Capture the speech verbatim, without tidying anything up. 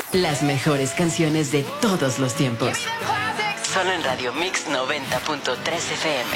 Las mejores canciones de todos los tiempos. Solo en Radio Mix noventa punto tres F M.